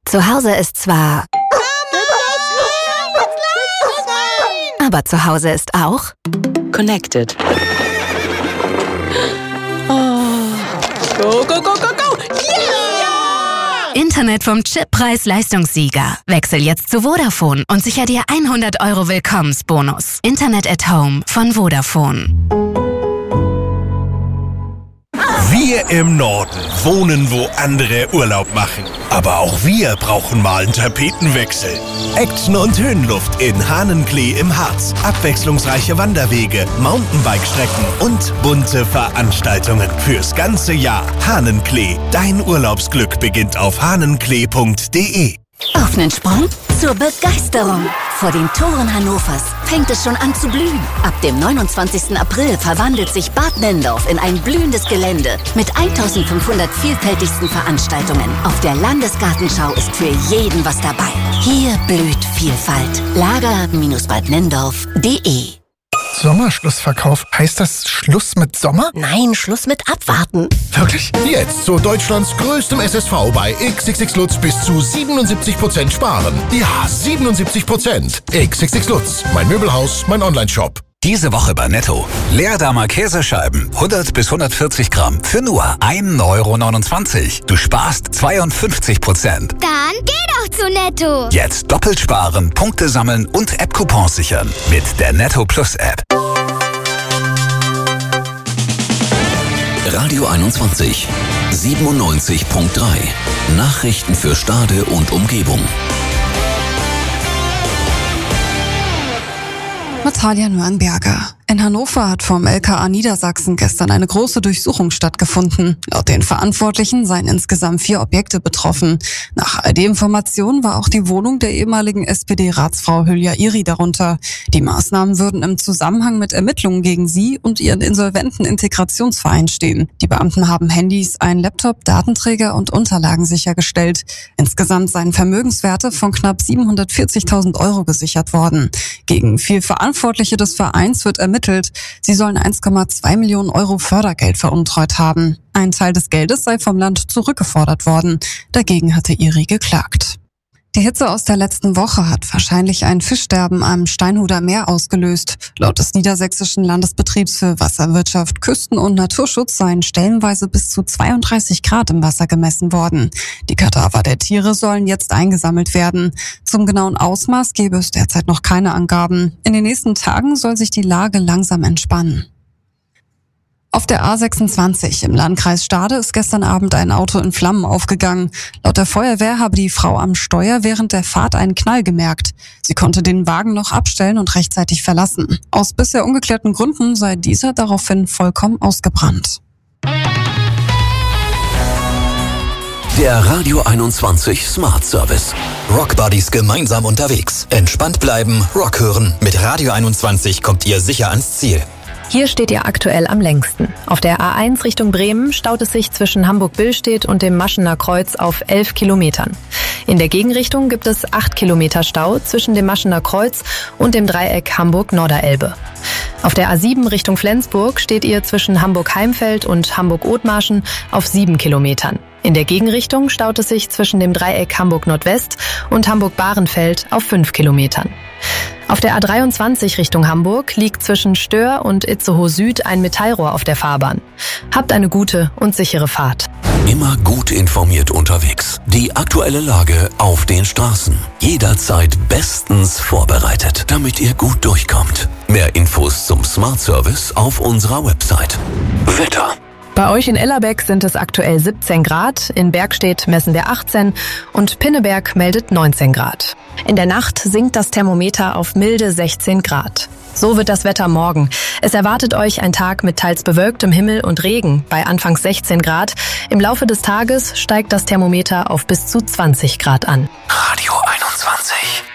Zu Hause ist zwar... Aber zu Hause ist auch... Connected. Go, go, go, go, go! Yeah! Internet vom Chippreis-Leistungssieger. Wechsel jetzt zu Vodafone und sicher dir 100 € Willkommensbonus. Internet at Home von Vodafone. Wir im Norden wohnen, wo andere Urlaub machen. Aber auch wir brauchen mal einen Tapetenwechsel. Action und Höhenluft in Hahnenklee im Harz. Abwechslungsreiche Wanderwege, Mountainbike-Strecken und bunte Veranstaltungen fürs ganze Jahr. Hahnenklee, dein Urlaubsglück beginnt auf hahnenklee.de. Auf nen Sprung zur Begeisterung. Vor den Toren Hannovers fängt es schon an zu blühen. Ab dem 29. April verwandelt sich Bad Nendorf in ein blühendes Gelände mit 1500 vielfältigsten Veranstaltungen. Auf der Landesgartenschau ist für jeden was dabei. Hier blüht Vielfalt. Lager-badnendorf.de. Sommerschlussverkauf. Heißt das Schluss mit Sommer? Nein, Schluss mit Abwarten. Wirklich? Jetzt zu Deutschlands größtem SSV bei XXX Lutz bis zu 77% sparen. Ja, 77%. XXX Lutz. Mein Möbelhaus, mein Onlineshop. Diese Woche bei Netto. Leerdammer Käsescheiben, 100 bis 140 Gramm für nur 1,29 €. Du sparst 52%. Dann geh doch zu Netto. Jetzt doppelt sparen, Punkte sammeln und App-Coupons sichern mit der Netto Plus App. Radio 21, 97.3. Nachrichten für Stade und Umgebung. Natalia Nürnberger. In Hannover hat vom LKA Niedersachsen gestern eine große Durchsuchung stattgefunden. Laut den Verantwortlichen seien insgesamt 4 Objekte betroffen. Nach all den Informationen war auch die Wohnung der ehemaligen SPD-Ratsfrau Hülya Iri darunter. Die Maßnahmen würden im Zusammenhang mit Ermittlungen gegen sie und ihren insolventen Integrationsverein stehen. Die Beamten haben Handys, einen Laptop, Datenträger und Unterlagen sichergestellt. Insgesamt seien Vermögenswerte von knapp 740.000 € gesichert worden. Gegen 4 Verantwortliche des Vereins wird ermittelt. Sie sollen 1,2 Millionen € Fördergeld veruntreut haben. Ein Teil des Geldes sei vom Land zurückgefordert worden. Dagegen hatte Iri geklagt. Die Hitze aus der letzten Woche hat wahrscheinlich ein Fischsterben am Steinhuder Meer ausgelöst. Laut des Niedersächsischen Landesbetriebs für Wasserwirtschaft, Küsten- und Naturschutz seien stellenweise bis zu 32 Grad im Wasser gemessen worden. Die Kadaver der Tiere sollen jetzt eingesammelt werden. Zum genauen Ausmaß gebe es derzeit noch keine Angaben. In den nächsten Tagen soll sich die Lage langsam entspannen. Auf der A26 im Landkreis Stade ist gestern Abend ein Auto in Flammen aufgegangen. Laut der Feuerwehr habe die Frau am Steuer während der Fahrt einen Knall gemerkt. Sie konnte den Wagen noch abstellen und rechtzeitig verlassen. Aus bisher ungeklärten Gründen sei dieser daraufhin vollkommen ausgebrannt. Der Radio 21 Smart Service. Rock Buddies gemeinsam unterwegs. Entspannt bleiben, Rock hören. Mit Radio 21 kommt ihr sicher ans Ziel. Hier steht ihr aktuell am längsten. Auf der A1 Richtung Bremen staut es sich zwischen Hamburg-Billstedt und dem Maschener Kreuz auf 11 Kilometern. In der Gegenrichtung gibt es 8 Kilometer Stau zwischen dem Maschener Kreuz und dem Dreieck Hamburg-Norderelbe. Auf der A7 Richtung Flensburg steht ihr zwischen Hamburg-Heimfeld und Hamburg-Othmarschen auf 7 Kilometern. In der Gegenrichtung staut es sich zwischen dem Dreieck Hamburg-Nordwest und Hamburg-Bahrenfeld auf 5 Kilometern. Auf der A23 Richtung Hamburg liegt zwischen Stör und Itzehoe Süd ein Metallrohr auf der Fahrbahn. Habt eine gute und sichere Fahrt. Immer gut informiert unterwegs. Die aktuelle Lage auf den Straßen. Jederzeit bestens vorbereitet, damit ihr gut durchkommt. Mehr Infos zum Smart Service auf unserer Website. Wetter. Bei euch in Ellerbeck sind es aktuell 17 Grad, in Bergstedt messen wir 18 und Pinneberg meldet 19 Grad. In der Nacht sinkt das Thermometer auf milde 16 Grad. So wird das Wetter morgen. Es erwartet euch ein Tag mit teils bewölktem Himmel und Regen bei anfangs 16 Grad. Im Laufe des Tages steigt das Thermometer auf bis zu 20 Grad an. Radio 21.